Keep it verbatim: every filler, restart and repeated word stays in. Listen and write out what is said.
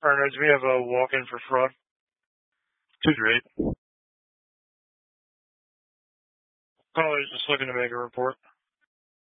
Alright, we have a walk-in for fraud. two three eight. Caller is just looking to make a report.